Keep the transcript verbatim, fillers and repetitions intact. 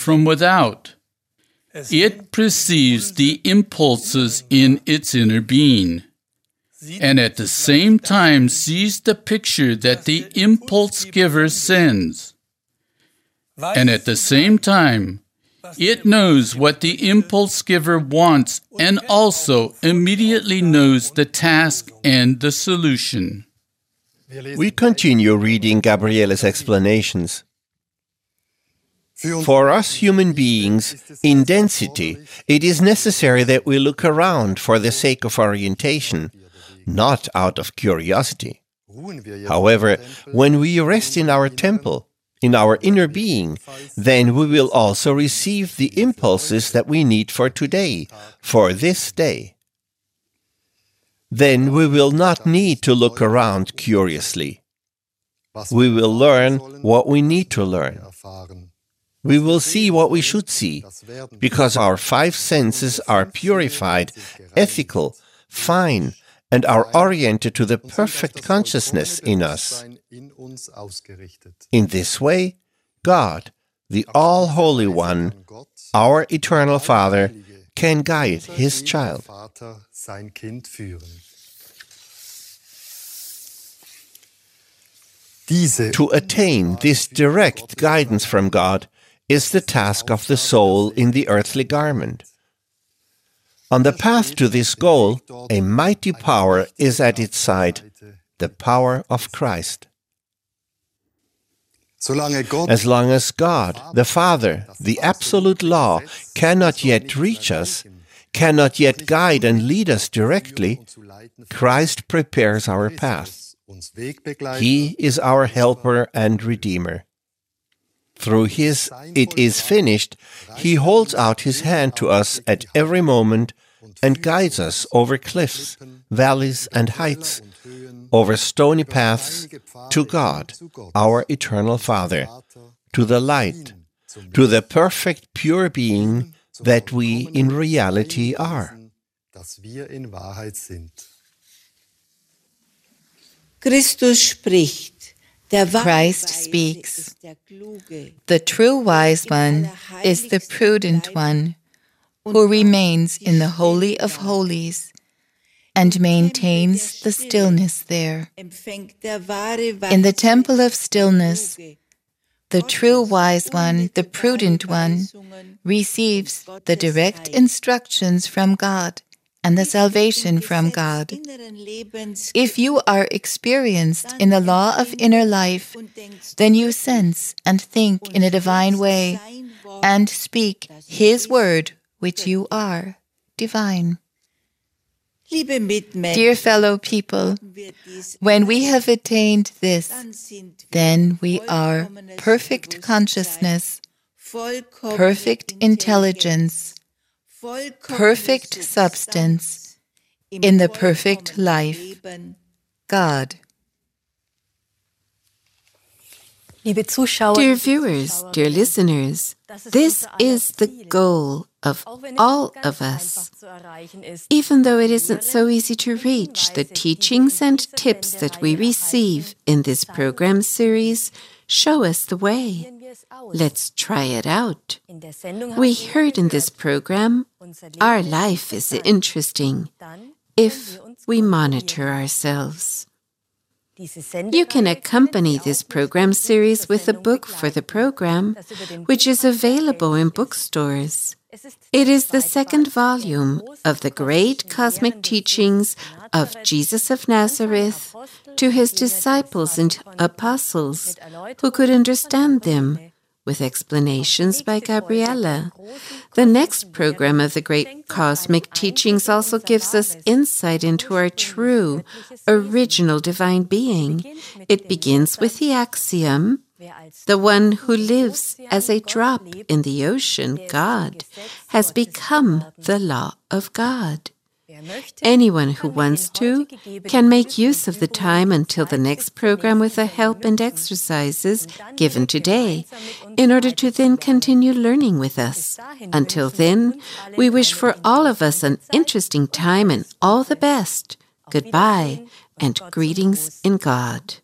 from without. It perceives the impulses in its inner being, and at the same time sees the picture that the impulse giver sends. And at the same time, it knows what the impulse giver wants and also immediately knows the task and the solution. We continue reading Gabriele's explanations. For us human beings, in density, it is necessary that we look around for the sake of orientation, not out of curiosity. However, when we rest in our temple, in our inner being, then we will also receive the impulses that we need for today, for this day. Then we will not need to look around curiously. We will learn what we need to learn. We will see what we should see, because our five senses are purified, ethical, fine, and are oriented to the perfect consciousness in us. In this way, God, the All-Holy One, our Eternal Father, can guide His child. To attain this direct guidance from God is the task of the soul in the earthly garment. On the path to this goal, a mighty power is at its side, the power of Christ. As long as God, the Father, the absolute law, cannot yet reach us, cannot yet guide and lead us directly, Christ prepares our path. He is our helper and redeemer. Through His "it is finished," He holds out His hand to us at every moment and guides us over cliffs, valleys, and heights, over stony paths, to God, our Eternal Father, to the light, to the perfect pure being that we in reality are. Christ speaks. The true wise one is the prudent one, who remains in the Holy of Holies and maintains the stillness there. In the temple of stillness, the true wise one, the prudent one, receives the direct instructions from God and the salvation from God. If you are experienced in the law of inner life, then you sense and think in a divine way and speak His word, which you are, divine. Dear fellow people, when we have attained this, then we are perfect consciousness, perfect intelligence, perfect substance, in the perfect life, God. Dear viewers, dear listeners, this is the goal of all of us. Even though it isn't so easy to reach, the teachings and tips that we receive in this program series show us the way. Let's try it out. We heard in this program, our life is interesting if we monitor ourselves. You can accompany this program series with a book for the program, which is available in bookstores. It is the second volume of the great cosmic teachings of Jesus of Nazareth to His disciples and apostles, who could understand them, with explanations by Gabriele. The next program of the Great Cosmic Teachings also gives us insight into our true, original divine being. It begins with the axiom, the one who lives as a drop in the ocean, God, has become the law of God. Anyone who wants to can make use of the time until the next program with the help and exercises given today, in order to then continue learning with us. Until then, we wish for all of us an interesting time and all the best. Goodbye, and greetings in God.